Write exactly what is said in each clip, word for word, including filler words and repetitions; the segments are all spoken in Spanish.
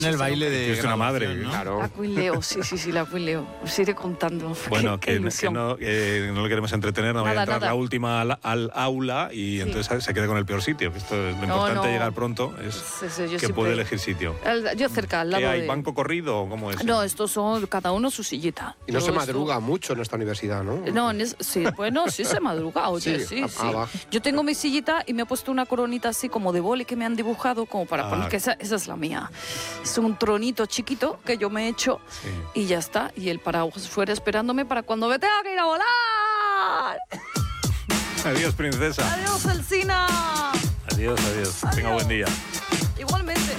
En el baile de... Es una madre, ¿no? claro. La Queen Leo, sí, sí, sí, la Queen Leo. Os iré contando. Bueno, Qué- que, qué que no, eh, no le queremos entretener, no vaya a Nada, entrar nada. la última al, al aula y Sí. entonces se quede con el peor sitio. Esto es lo No, importante, no. llegar pronto, es Sí, sí, yo que siempre- puede elegir sitio. Al- Yo cerca, al lado ¿Qué hay? de... ¿Banco corrido o cómo es? No, estos son cada uno su sillita. Y no Yo se esto- madruga mucho en esta universidad, ¿no? No, en es- sí, bueno, sí se madruga, oye, Sí, sí, ah, sí. ah, va. Yo tengo mi sillita y me he puesto una coronita así como de boli que me han dibujado, como para Ah. poner que esa, esa es la mía. Es un tronito chiquito que yo me he hecho Sí. y ya está. Y el paraguas fuera esperándome para cuando me tenga que ir a volar. Adiós, princesa. Adiós, Alsina. Adiós, adiós. Tenga Adiós. buen día. Igualmente.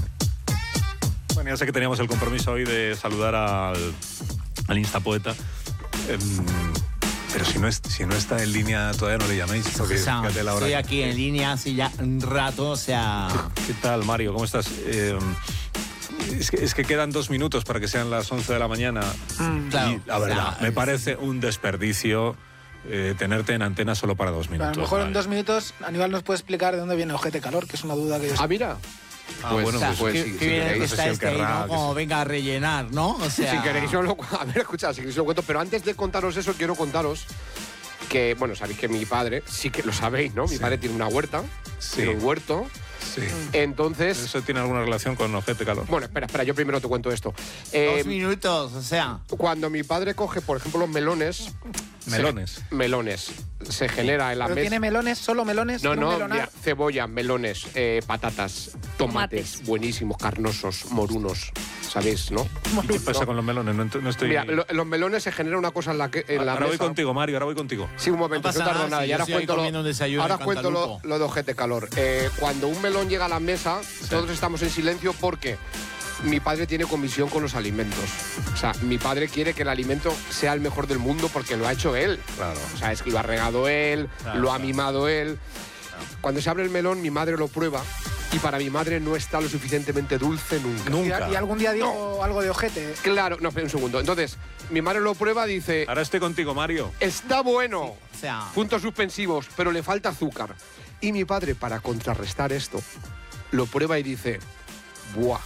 Bueno, ya sé que teníamos el compromiso hoy de saludar al, al Instapoeta. Em, pero si no, es, si no está en línea, todavía no le llaméis. Porque O sea, fíjate la hora estoy que- aquí en línea hace ya un rato, o sea... ¿Qué tal, Mario? ¿Cómo estás? Eh, es, que, es que quedan dos minutos para que sean las once de la mañana. Claro, y la verdad, o sea, me es- parece un desperdicio eh, tenerte en antena solo para dos A minutos. lo mejor en Mario. dos minutos Aníbal nos puede explicar de dónde viene Ojete Calor, que es una duda que yo Ah, mira. Ah, Pues, bueno, O sea, pues, pues qué, sí, qué sí, bien queréis, que no sé está si él este ahí, querrá, ¿no? que Como sí. venga a rellenar, ¿no? O sea... Si queréis, no lo, a ver, escuchad, si queréis lo cuento, pero antes de contaros eso, quiero contaros que, bueno, sabéis que mi padre, sí que lo sabéis, ¿no? Mi Sí. padre tiene una huerta, Sí. tiene un huerto, Sí. entonces... ¿Eso tiene alguna relación con Ojete Calor? Bueno, espera, espera, yo primero te cuento esto. Eh, Dos minutos, o sea... cuando mi padre coge, por ejemplo, los melones... Melones. se- melones. Se genera en la ¿Pero mesa... tiene melones, solo melones? No, un no, melonar? mira, cebolla, melones, eh, patatas, tomates, Tomates. buenísimos, carnosos, morunos, ¿sabéis, no? ¿Y qué pasa con los melones? No, ent- no estoy... Mira, lo- los melones se genera una cosa en la que en la ahora voy mesa. contigo, Mario, ahora voy contigo. Sí, un momento, No pasa no tardo nada, nada. si Y yo ahora estoy ahí cuento, comiendo un lo, desayuno ahora en cuento lo, Cantalupo. lo de ojete calor. Eh, cuando un melón llega a la mesa, todos estamos en silencio porque mi padre tiene comisión con los alimentos. O sea, mi padre quiere que el alimento sea el mejor del mundo porque lo ha hecho él. Claro. O sea, es que lo ha regado él, Claro, lo ha claro. mimado él. Cuando se abre el melón, mi madre lo prueba y para mi madre no está lo suficientemente dulce nunca. Nunca. ¿Y, y algún día dijo algo de Ojete? Claro, no, espera un segundo. Entonces, mi madre lo prueba y dice, Ahora estoy contigo, Mario. está bueno. O sea... Puntos suspensivos, pero le falta azúcar. Y mi padre, para contrarrestar esto, lo prueba y dice, ¡buah!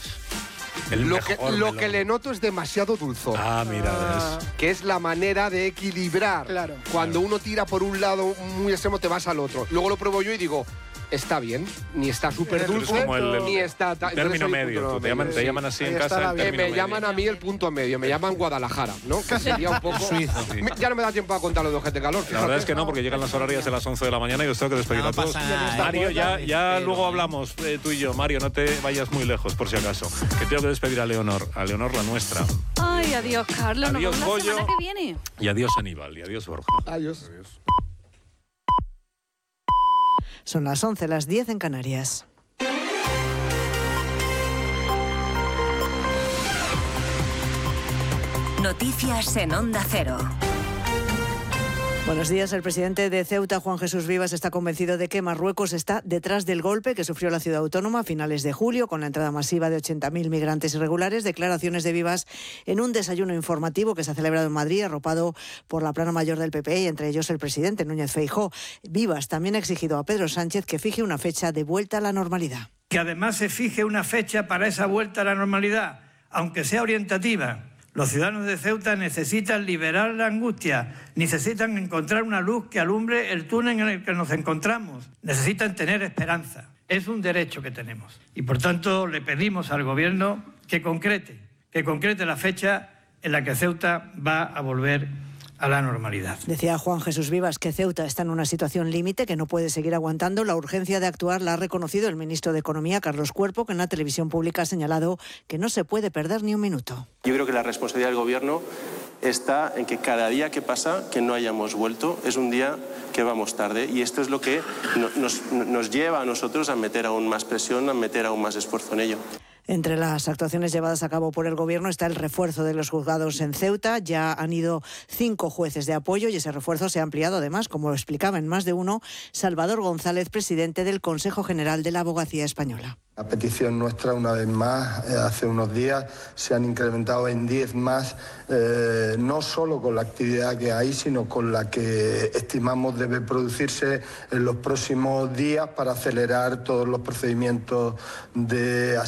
El Lo que, mejor lo melón. que le noto es demasiado dulzor. Ah, mira, Ah. ves. Que es la manera de equilibrar. Claro. Cuando uno tira por un lado muy extremo, te vas al otro. Luego lo pruebo yo y digo, está bien. Ni está súper Pero es dulce, como el- el- ni está... ta- Término entonces soy medio. punto tú, te, llaman, te medio. llaman así Ahí en está casa la el vida. Eh, término me medio. llaman a mí el punto medio, me llaman Guadalajara, ¿no? Que sería un poco... Suizo. Sí. Me- Ya no me da tiempo a contar lo de ojete calor. La verdad es que no, porque llegan las horarias de las once de la mañana y os tengo que despedir No a todos. pasa nada, ¿eh? Mario, ya, ya Pero, luego ¿eh? hablamos eh, tú y yo. Mario, no te vayas muy lejos, por si acaso. Que tengo que despedir a Leonor, a Leonor la nuestra. Ay, adiós, Carlos. Nos Adiós, vemos la Goyo. semana que viene. Y adiós, Aníbal, y adiós, Borja. Adiós. Son las once, las diez en Canarias. Noticias en Onda Cero. Buenos días. El presidente de Ceuta, Juan Jesús Vivas, está convencido de que Marruecos está detrás del golpe que sufrió la ciudad autónoma a finales de julio con la entrada masiva de ochenta mil migrantes irregulares. Declaraciones de Vivas en un desayuno informativo que se ha celebrado en Madrid, arropado por la plana mayor del P P y entre ellos el presidente Núñez Feijóo. Vivas también ha exigido a Pedro Sánchez que fije una fecha de vuelta a la normalidad. Que además se fije una fecha para esa vuelta a la normalidad, aunque sea orientativa. Los ciudadanos de Ceuta necesitan liberar la angustia, necesitan encontrar una luz que alumbre el túnel en el que nos encontramos, necesitan tener esperanza. Es un derecho que tenemos. Y por tanto le pedimos al Gobierno que concrete, que concrete la fecha en la que Ceuta va a volver a la normalidad. Decía Juan Jesús Vivas que Ceuta está en una situación límite que no puede seguir aguantando. La urgencia de actuar la ha reconocido el ministro de Economía, Carlos Cuerpo, que en la televisión pública ha señalado que no se puede perder ni un minuto. Yo creo que la responsabilidad del Gobierno está en que cada día que pasa, que no hayamos vuelto, es un día que vamos tarde. Y esto es lo que nos, nos lleva a nosotros a meter aún más presión, a meter aún más esfuerzo en ello. Entre las actuaciones llevadas a cabo por el Gobierno está el refuerzo de los juzgados en Ceuta. Ya han ido cinco jueces de apoyo y ese refuerzo se ha ampliado además, como lo explicaba en más de uno Salvador González, presidente del Consejo General de la Abogacía Española. A petición nuestra, una vez más, eh, hace unos días se han incrementado en diez más, eh, no solo con la actividad que hay, sino con la que estimamos debe producirse en los próximos días para acelerar todos los procedimientos de asilo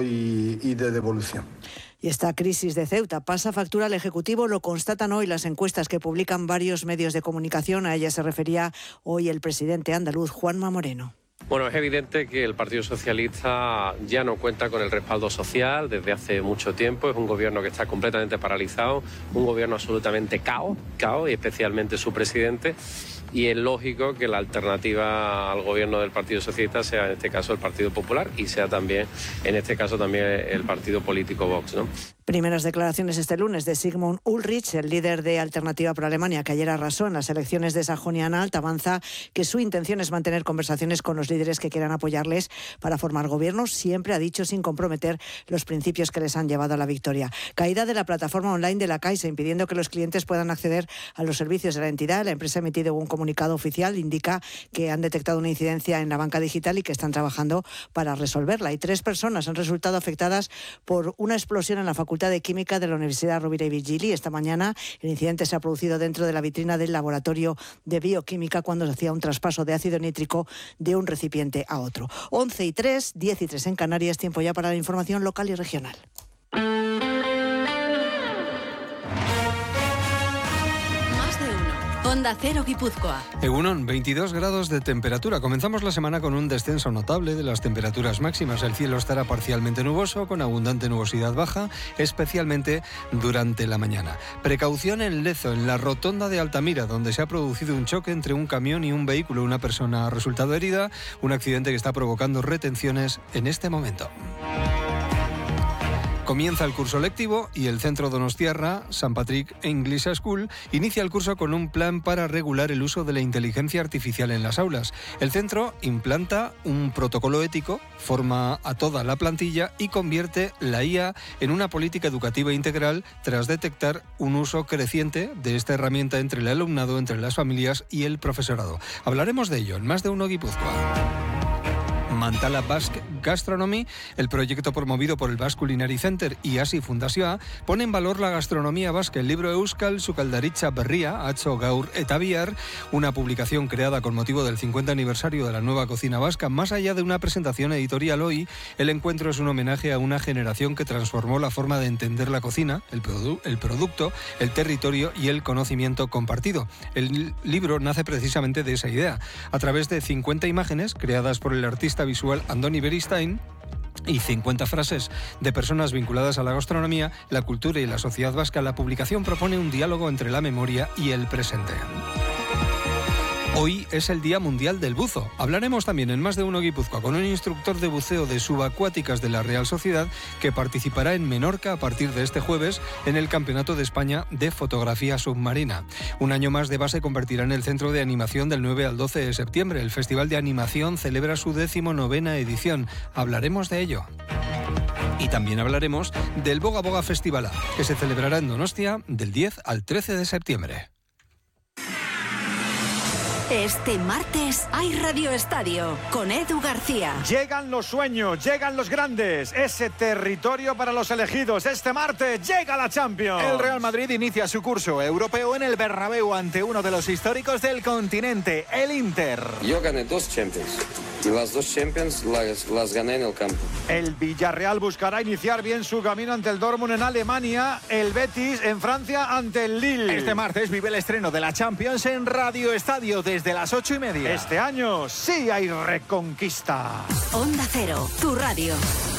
pago y, y de devolución. Y esta crisis de Ceuta pasa factura al Ejecutivo, lo constatan hoy las encuestas que publican varios medios de comunicación. A ella se refería hoy el presidente andaluz, Juanma Moreno. Bueno, es evidente que el Partido Socialista ya no cuenta con el respaldo social desde hace mucho tiempo. Es un gobierno que está completamente paralizado, un gobierno absolutamente caos, caos y especialmente su presidente. Y es lógico que la alternativa al gobierno del Partido Socialista sea en este caso el Partido Popular y sea también, en este caso también el partido político Vox, ¿no? Primeras declaraciones este lunes de Sigmund Ulrich, el líder de Alternativa por Alemania, que ayer arrasó en las elecciones de Sajonia-Anhalt. Avanza que su intención es mantener conversaciones con los líderes que quieran apoyarles para formar gobiernos, siempre ha dicho sin comprometer los principios que les han llevado a la victoria. Caída de la plataforma online de la Caixa, impidiendo que los clientes puedan acceder a los servicios de la entidad. La empresa ha emitido un comunicado oficial, indica que han detectado una incidencia en la banca digital y que están trabajando para resolverla. Y tres personas han resultado afectadas por una explosión en la Facultad de Química de la Universidad Rovira y Virgili. Esta mañana el incidente se ha producido dentro de la vitrina del laboratorio de bioquímica cuando se hacía un traspaso de ácido nítrico de un recipiente a otro. once y tres, diez y tres en Canarias, tiempo ya para la información local y regional. Onda Cero Guipúzcoa. Egunon, veintidós grados de temperatura. Comenzamos la semana con un descenso notable de las temperaturas máximas. El cielo estará parcialmente nuboso, con abundante nubosidad baja, especialmente durante la mañana. Precaución en Lezo, en la rotonda de Altamira, donde se ha producido un choque entre un camión y un vehículo. Una persona ha resultado herida, un accidente que está provocando retenciones en este momento. Comienza el curso lectivo y el Centro Donostiarra, San Patrick English School, inicia el curso con un plan para regular el uso de la inteligencia artificial en las aulas. El centro implanta un protocolo ético, forma a toda la plantilla y convierte la I A en una política educativa integral tras detectar un uso creciente de esta herramienta entre el alumnado, entre las familias y el profesorado. Hablaremos de ello en Más de Uno Guipúzcoa. Mantala Basque Gastronomy, el proyecto promovido por el Basque Culinary Center y ASI Fundazioa, pone en valor la gastronomía vasca. El libro Euskal Sukaldaritza Berria, Atzo Gaur eta Bihar, una publicación creada con motivo del cincuenta aniversario de la nueva cocina vasca. Más allá de una presentación editorial hoy, el encuentro es un homenaje a una generación que transformó la forma de entender la cocina, el, produ- el producto, el territorio y el conocimiento compartido. El libro nace precisamente de esa idea. A través de cincuenta imágenes creadas por el artista visual Andoni Beristain y cincuenta frases de personas vinculadas a la gastronomía, la cultura y la sociedad vasca, la publicación propone un diálogo entre la memoria y el presente. Hoy es el Día Mundial del Buzo. Hablaremos también en Más de Uno Guipúzcoa con un instructor de buceo de subacuáticas de la Real Sociedad que participará en Menorca a partir de este jueves en el Campeonato de España de Fotografía Submarina. Un año más de base convertirá en el centro de animación del nueve al doce de septiembre. El Festival de Animación celebra su decimonovena edición. Hablaremos de ello. Y también hablaremos del Boga Boga Festivala, que se celebrará en Donostia del diez al trece de septiembre. Este martes hay Radio Estadio con Edu García. Llegan los sueños, llegan los grandes, ese territorio para los elegidos. Este martes llega la Champions. El Real Madrid inicia su curso europeo en el Bernabéu ante uno de los históricos del continente, el Inter. Yo gané dos Champions y las dos Champions las, las gané en el campo. El Villarreal buscará iniciar bien su camino ante el Dortmund en Alemania, el Betis en Francia ante el Lille. Este martes vive el estreno de la Champions en Radio Estadio desde de las ocho y media. Este año sí hay reconquista. Onda Cero, tu radio.